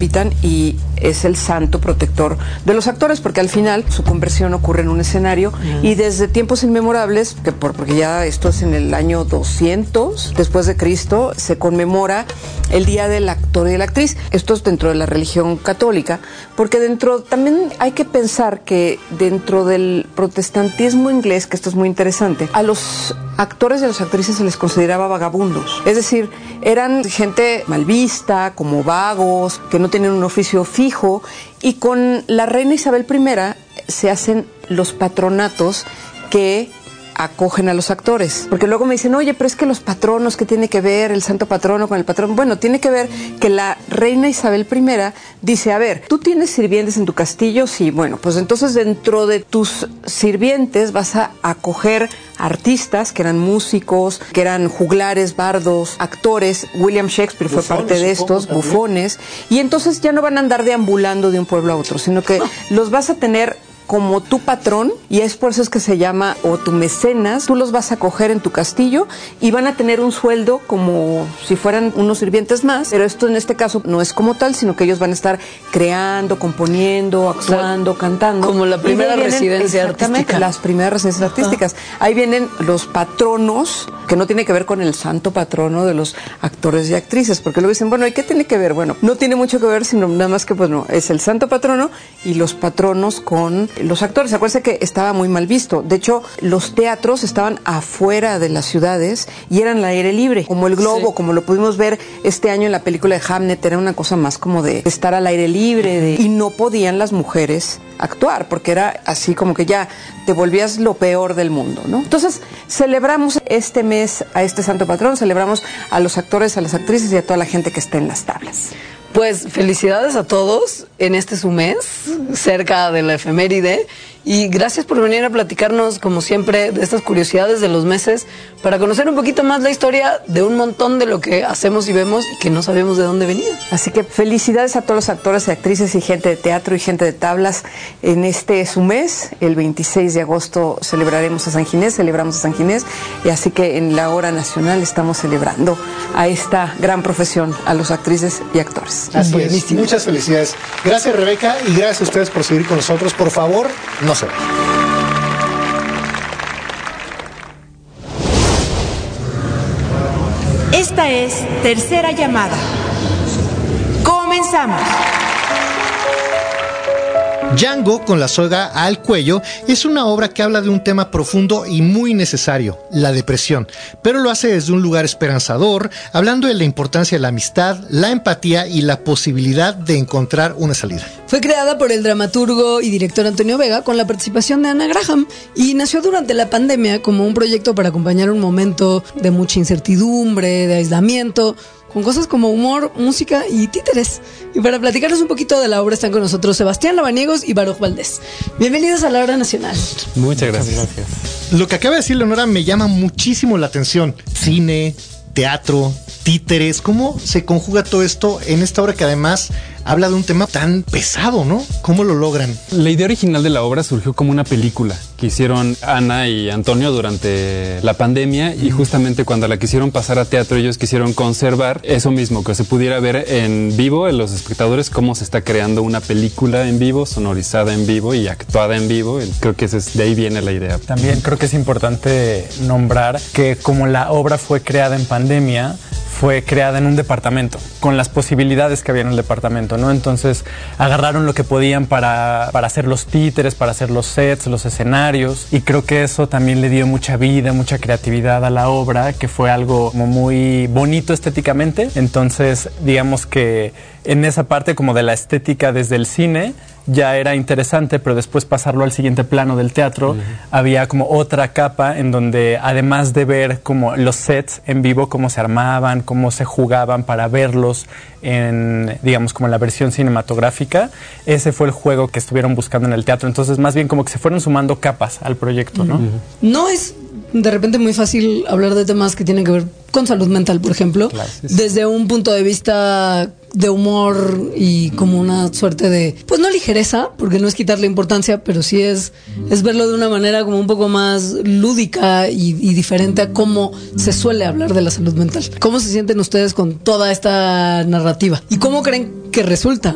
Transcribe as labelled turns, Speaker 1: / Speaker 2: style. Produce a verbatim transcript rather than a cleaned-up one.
Speaker 1: necesitan y es el santo protector de los actores, porque al final su conversión ocurre en un escenario uh-huh. y desde tiempos inmemorables, que por, porque ya esto es en el año doscientos después de Cristo, se conmemora el Día del Actor y de la Actriz. Esto es dentro de la religión católica, porque dentro también hay que pensar que dentro del protestantismo inglés, que esto es muy interesante, a los actores y a las actrices se les consideraba vagabundos, es decir, eran gente mal vista, como vagos, que no tenían un oficio fijo, y con la reina Isabel primera se hacen los patronatos que acogen a los actores, porque luego me dicen, oye, pero es que los patronos, ¿qué tiene que ver el santo patrono con el patrón? Bueno, tiene que ver que la reina Isabel primera dice, a ver, ¿tú tienes sirvientes en tu castillo? Sí, bueno, pues entonces dentro de tus sirvientes vas a acoger artistas que eran músicos, que eran juglares, bardos, actores. William Shakespeare fue bufones, parte de estos, también. bufones, y entonces ya no van a andar deambulando de un pueblo a otro, sino que los vas a tener como tu patrón, y es por eso es que se llama, o tu mecenas, tú los vas a coger en tu castillo y van a tener un sueldo como si fueran unos sirvientes más, pero esto en este caso no es como tal, sino que ellos van a estar creando, componiendo, actuando, o sea, cantando.
Speaker 2: Como la primera
Speaker 1: vienen,
Speaker 2: residencia
Speaker 1: exactamente,
Speaker 2: artística.
Speaker 1: las primeras residencias Ajá. artísticas. Ahí vienen los patronos, que no tiene que ver con el santo patrono de los actores y actrices, porque luego dicen, bueno, ¿y qué tiene que ver? Bueno, no tiene mucho que ver, sino nada más que, pues no, es el santo patrono y los patronos con los actores. Acuérdense que estaba muy mal visto. De hecho, los teatros estaban afuera de las ciudades y eran al aire libre, como el globo, sí. como lo pudimos ver este año en la película de Hamlet. Era una cosa más como de estar al aire libre, de, y no podían las mujeres actuar, porque era así como que ya te volvías lo peor del mundo, ¿no? Entonces, celebramos este mes a este santo patrón, celebramos a los actores, a las actrices y a toda la gente que está en las tablas.
Speaker 2: Pues felicidades a todos en este su mes, cerca de la efeméride, y gracias por venir a platicarnos, como siempre, de estas curiosidades de los meses, para conocer un poquito más la historia de un montón de lo que hacemos y vemos y que no sabemos de dónde venía.
Speaker 1: Así que felicidades a todos los actores y actrices y gente de teatro y gente de tablas en este su mes. El veintiséis de agosto celebraremos a San Ginés, celebramos a San Ginés, y así que en la hora nacional estamos celebrando a esta gran profesión, a los actrices y actores.
Speaker 3: Así es. Muchas felicidades. Gracias, Rebeca, y gracias a ustedes por seguir con nosotros. Por favor, no se vayan.
Speaker 4: Esta es Tercera Llamada. Comenzamos.
Speaker 3: Django con la soga al cuello es una obra que habla de un tema profundo y muy necesario, la depresión, pero lo hace desde un lugar esperanzador, hablando de la importancia de la amistad, la empatía y la posibilidad de encontrar una salida.
Speaker 2: Fue creada por el dramaturgo y director Antonio Vega con la participación de Ana Graham y nació durante la pandemia como un proyecto para acompañar un momento de mucha incertidumbre, de aislamiento, con cosas como humor, música y títeres. Y para platicarnos un poquito de la obra están con nosotros Sebastián Labaniegos y Baruch Valdés. Bienvenidos a la Hora Nacional.
Speaker 5: Muchas gracias. Muchas gracias.
Speaker 3: Lo que acaba de decir Leonora me llama muchísimo la atención. Cine, teatro, títeres, ¿cómo se conjuga todo esto en esta obra que además habla de un tema tan pesado, ¿no? ¿Cómo lo logran?
Speaker 5: La idea original de la obra surgió como una película que hicieron Ana y Antonio durante la pandemia, y justamente cuando la quisieron pasar a teatro ellos quisieron conservar eso mismo, que se pudiera ver en vivo en los espectadores cómo se está creando una película en vivo, sonorizada en vivo y actuada en vivo. Creo que ese es, de ahí viene la idea.
Speaker 6: También creo que es importante nombrar que como la obra fue creada en pandemia, fue creada en un departamento, con las posibilidades que había en el departamento, ¿no? Entonces agarraron lo que podían para, para hacer los títeres, para hacer los sets, los escenarios, y creo que eso también le dio mucha vida, mucha creatividad a la obra, que fue algo como muy bonito estéticamente. Entonces, digamos que en esa parte como de la estética desde el cine ya era interesante, pero después pasarlo al siguiente plano del teatro, uh-huh. había como otra capa en donde, además de ver como los sets en vivo, cómo se armaban, cómo se jugaban para verlos en, digamos, como en la versión cinematográfica, ese fue el juego que estuvieron buscando en el teatro. Entonces, más bien como que se fueron sumando capas al proyecto, ¿no?
Speaker 2: Uh-huh. No es de repente muy fácil hablar de temas que tienen que ver con salud mental, por ejemplo, claro, sí, sí. desde un punto de vista de humor y como una suerte de, pues no ligereza, porque no es quitarle importancia, pero sí es, es verlo de una manera como un poco más lúdica y, y diferente a cómo se suele hablar de la salud mental. ¿Cómo se sienten ustedes con toda esta narrativa? ¿Y cómo creen que resulta?